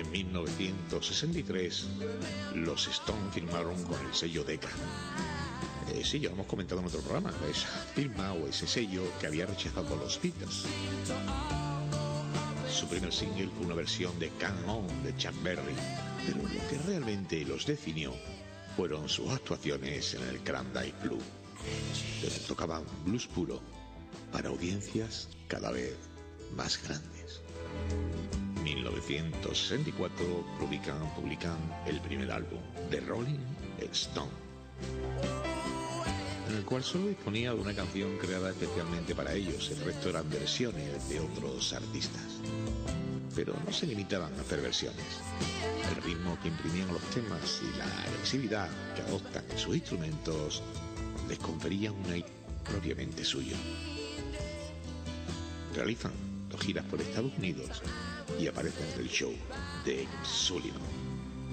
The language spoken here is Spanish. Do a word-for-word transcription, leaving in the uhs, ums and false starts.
En mil novecientos sesenta y tres, los Stones firmaron con el sello Decca. Eh, sí, ya lo hemos comentado en otro programa, esa firma o ese sello que había rechazado a los Beatles. Su primer single fue una versión de Come On de Chuck Berry, pero lo que realmente los definió fueron sus actuaciones en el Grande Blues, donde tocaban blues puro para audiencias cada vez más grandes. En mil novecientos sesenta y cuatro publican, publican el primer álbum, The Rolling Stone, en el cual solo disponía de una canción creada especialmente para ellos. El resto eran versiones de otros artistas, pero no se limitaban a hacer versiones. El ritmo que imprimían los temas y la agresividad que adoptan en sus instrumentos les conferían un aire propiamente suyo. Realizan dos giras por Estados Unidos y aparecen en el show de Sullivan.